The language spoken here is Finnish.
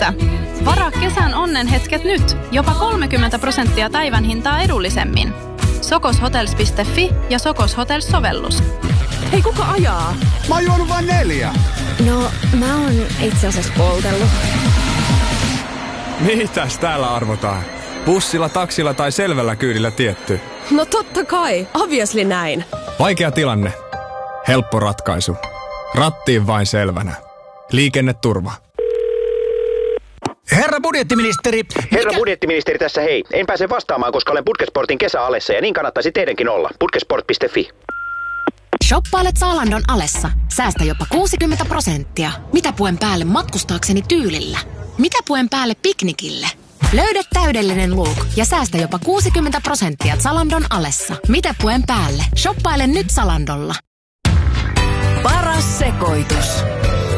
Mitä? Varaa kesän onnenhetket nyt. Jopa 30% päivän hintaa edullisemmin. Sokoshotels.fi ja Sokos Hotels-sovellus. Hei, kuka ajaa? Mä oon juonut vain 4. No, mä oon itse asiassa poltellut. Mitäs täällä arvotaan? Bussilla, taksilla tai selvällä kyydillä tietty? No totta kai, obviously näin. Vaikea tilanne. Helppo ratkaisu. Rattiin vain selvänä. Liikenneturva. Herra budjettiministeri. Herra budjettiministeri tässä hei. En pääse vastaamaan, koska olen Putkesportin kesäalessa ja niin kannattaisi teidänkin olla. Putkesport.fi. Shoppailet Zalandon alessa. Säästä jopa 60%. Mitä puen päälle matkustaakseni tyylillä? Mitä puen päälle piknikille? Löydä täydellinen look ja säästä jopa 60% Zalandon alessa. Mitä puen päälle? Shoppaile nyt Zalandolla. Paras sekoitus.